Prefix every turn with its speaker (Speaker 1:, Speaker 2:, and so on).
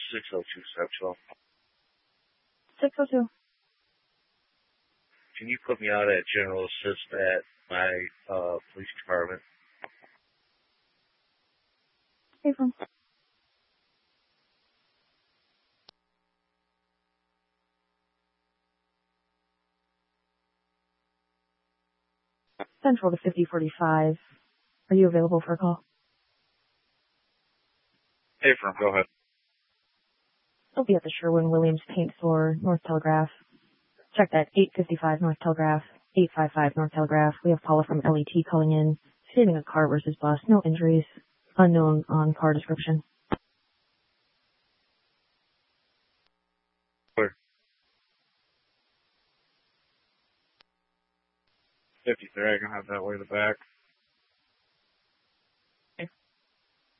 Speaker 1: 602 Central.
Speaker 2: 602.
Speaker 1: Can you put me out at General Assist at my police department?
Speaker 2: Hey, phone. Central to 5045. Are you available for a call?
Speaker 1: Hey, firm, go ahead.
Speaker 2: I'll be at the Sherwin-Williams Paint Store, North Telegraph. Check that, 855 North Telegraph, 855 North Telegraph. We have Paula from LET calling in, stating a car versus bus, no injuries, unknown on car description.
Speaker 1: Where? 53, I can have that way in the back.